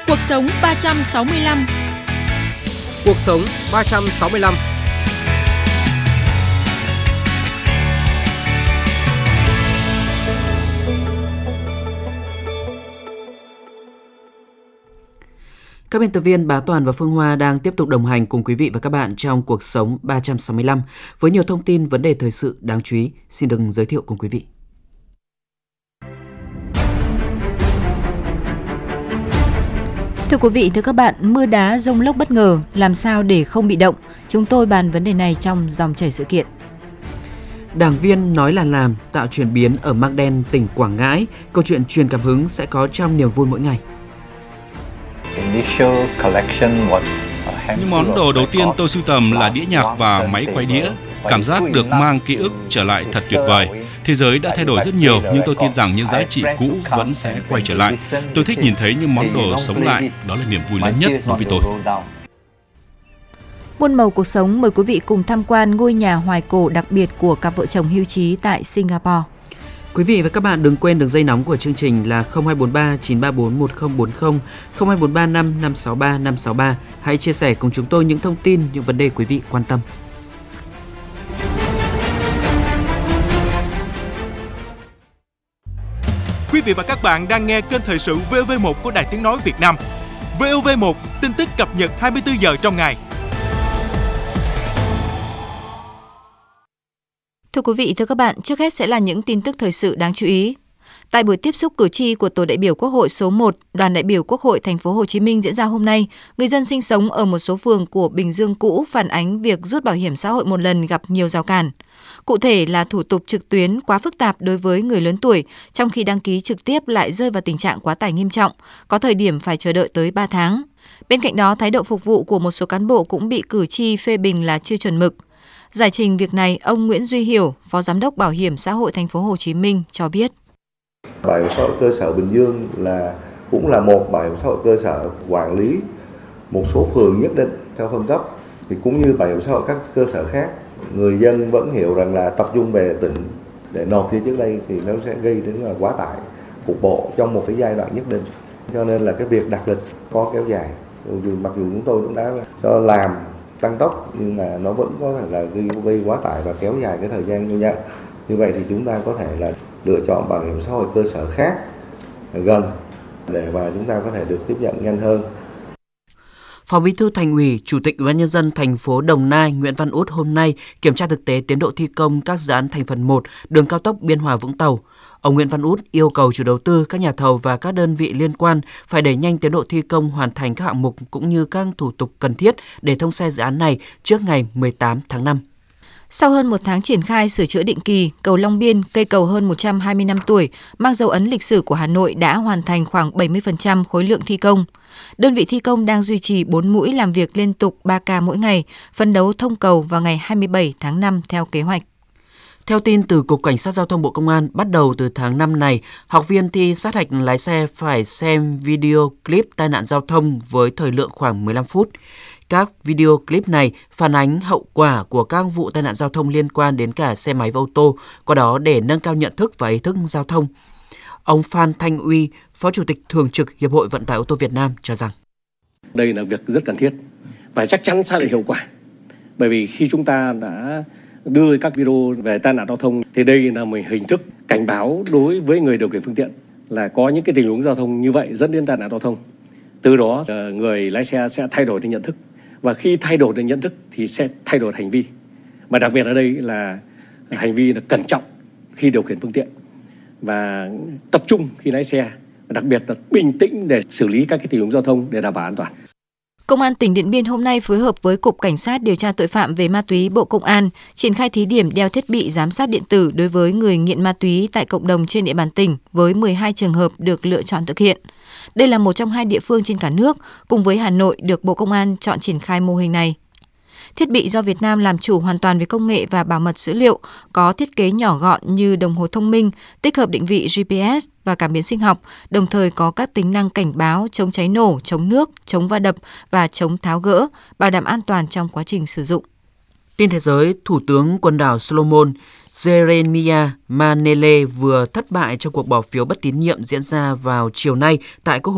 Cuộc sống 365. Cuộc sống 365. Các biên tập viên Bá Toàn và Phương Hoa đang tiếp tục đồng hành cùng quý vị và các bạn trong Cuộc sống 365 với nhiều thông tin vấn đề thời sự đáng chú ý. Xin được giới thiệu cùng quý vị. Thưa quý vị, thưa các bạn, mưa đá dông lốc bất ngờ, làm sao để không bị động? Chúng tôi bàn vấn đề này trong dòng chảy sự kiện. Đảng viên nói là làm, tạo chuyển biến ở Măng Đen, tỉnh Quảng Ngãi. Câu chuyện truyền cảm hứng sẽ có trong niềm vui mỗi ngày. Những món đồ đầu tiên tôi sưu tầm là đĩa nhạc và máy quay đĩa. Cảm giác được mang ký ức trở lại thật tuyệt vời. Thế giới đã thay đổi rất nhiều, nhưng tôi tin rằng những giá trị cũ vẫn sẽ quay trở lại. Tôi thích nhìn thấy những món đồ sống lại, đó là niềm vui lớn nhất đối với tôi. Muôn màu cuộc sống, mời quý vị cùng tham quan ngôi nhà hoài cổ đặc biệt của cặp vợ chồng hưu trí tại Singapore. Quý vị và các bạn đừng quên đường dây nóng của chương trình là 0243 934 1040, 0243 563 563. Hãy chia sẻ cùng chúng tôi những thông tin, những vấn đề quý vị quan tâm. Quý vị và các bạn đang nghe kênh thời sự VOV1 của Đài Tiếng nói Việt Nam. VOV1, tin tức cập nhật 24 giờ trong ngày. Thưa quý vị, thưa các bạn, trước hết sẽ là những tin tức thời sự đáng chú ý. Tại buổi tiếp xúc cử tri của Tổ đại biểu Quốc hội số 1, Đoàn đại biểu Quốc hội thành phố Hồ Chí Minh diễn ra hôm nay, người dân sinh sống ở một số phường của Bình Dương cũ phản ánh việc rút bảo hiểm xã hội một lần gặp nhiều rào cản. Cụ thể là thủ tục trực tuyến quá phức tạp đối với người lớn tuổi, trong khi đăng ký trực tiếp lại rơi vào tình trạng quá tải nghiêm trọng, có thời điểm phải chờ đợi tới 3 tháng. Bên cạnh đó, thái độ phục vụ của một số cán bộ cũng bị cử tri phê bình là chưa chuẩn mực. Giải trình việc này, ông Nguyễn Duy Hiểu, Phó Giám đốc Bảo hiểm xã hội thành phố Hồ Chí Minh cho biết. Bảo hiểm xã hội cơ sở Bình Dương cũng là một bảo hiểm xã hội cơ sở quản lý một số phường nhất định theo phân cấp, thì cũng như bảo hiểm xã hội các cơ sở khác. Người dân vẫn hiểu rằng là tập trung về tỉnh để nộp như trước đây thì nó sẽ gây đến là quá tải cục bộ trong một cái giai đoạn nhất định. Cho nên là cái việc đặt lịch có kéo dài. Mặc dù chúng tôi cũng đã cho làm tăng tốc nhưng mà nó vẫn có thể là gây quá tải và kéo dài cái thời gian thu nhận. Như vậy thì chúng ta có thể là lựa chọn bảo hiểm xã hội cơ sở khác gần để mà chúng ta có thể được tiếp nhận nhanh hơn. Phó Bí thư Thành ủy, Chủ tịch Ủy ban nhân dân thành phố Đồng Nai Nguyễn Văn Út hôm nay kiểm tra thực tế tiến độ thi công các dự án thành phần 1 đường cao tốc Biên Hòa - Vũng Tàu. Ông Nguyễn Văn Út yêu cầu chủ đầu tư, các nhà thầu và các đơn vị liên quan phải đẩy nhanh tiến độ thi công, hoàn thành các hạng mục cũng như các thủ tục cần thiết để thông xe dự án này trước ngày 18 tháng 5. Sau hơn 1 tháng triển khai sửa chữa định kỳ, cầu Long Biên, cây cầu hơn 120 năm tuổi, mang dấu ấn lịch sử của Hà Nội đã hoàn thành khoảng 70% khối lượng thi công. Đơn vị thi công đang duy trì 4 mũi làm việc liên tục 3 ca mỗi ngày, phấn đấu thông cầu vào ngày 27 tháng 5 theo kế hoạch. Theo tin từ Cục Cảnh sát Giao thông Bộ Công an, bắt đầu từ tháng 5 này, học viên thi sát hạch lái xe phải xem video clip tai nạn giao thông với thời lượng khoảng 15 phút. Các video clip này phản ánh hậu quả của các vụ tai nạn giao thông liên quan đến cả xe máy và ô tô, qua đó để nâng cao nhận thức và ý thức giao thông. Ông Phan Thanh Uy, Phó Chủ tịch Thường trực Hiệp hội Vận tải ô tô Việt Nam cho rằng đây là việc rất cần thiết và chắc chắn sẽ được hiệu quả. Bởi vì khi chúng ta đã đưa các video về tai nạn giao thông thì đây là một hình thức cảnh báo đối với người điều khiển phương tiện là có những cái tình huống giao thông như vậy dẫn đến tai nạn giao thông. Từ đó người lái xe sẽ thay đổi được nhận thức, và khi thay đổi được nhận thức thì sẽ thay đổi hành vi. Mà đặc biệt ở đây là hành vi là cẩn trọng khi điều khiển phương tiện và tập trung khi lái xe, đặc biệt là bình tĩnh để xử lý các cái tình huống giao thông để đảm bảo an toàn. Công an tỉnh Điện Biên hôm nay phối hợp với Cục Cảnh sát điều tra tội phạm về ma túy Bộ Công an triển khai thí điểm đeo thiết bị giám sát điện tử đối với người nghiện ma túy tại cộng đồng trên địa bàn tỉnh với 12 trường hợp được lựa chọn thực hiện. Đây là một trong 2 địa phương trên cả nước cùng với Hà Nội được Bộ Công an chọn triển khai mô hình này. Thiết bị do Việt Nam làm chủ hoàn toàn về công nghệ và bảo mật dữ liệu, có thiết kế nhỏ gọn như đồng hồ thông minh, tích hợp định vị GPS và cảm biến sinh học, đồng thời có các tính năng cảnh báo, chống cháy nổ, chống nước, chống va đập và chống tháo gỡ, bảo đảm an toàn trong quá trình sử dụng. Tin thế giới, Thủ tướng quần đảo Solomon Jeremiah Manele vừa thất bại trong cuộc bỏ phiếu bất tín nhiệm diễn ra vào chiều nay tại Quốc hội